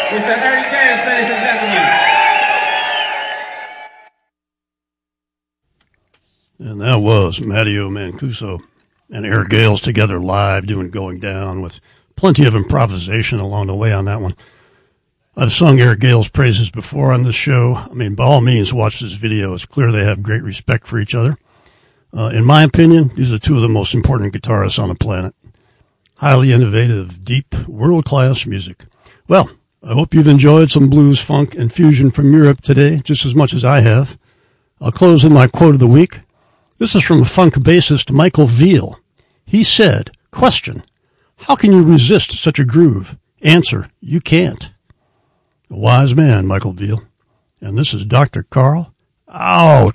Mr. Eric Gales, ladies and gentlemen. And that was Matteo Mancuso and Eric Gales together live doing Going Down with plenty of improvisation along the way on that one. I've sung Eric Gales' praises before on this show. I mean, by all means, watch this video. It's clear they have great respect for each other. In my opinion, these are two of the most important guitarists on the planet. Highly innovative, deep, world-class music. Well, I hope you've enjoyed some blues, funk, and fusion from Europe today, just as much as I have. I'll close with my quote of the week. This is from funk bassist Michael Veal. He said, question, how can you resist such a groove? Answer, you can't. A wise man, Michael Veal. And this is Dr. Carl out.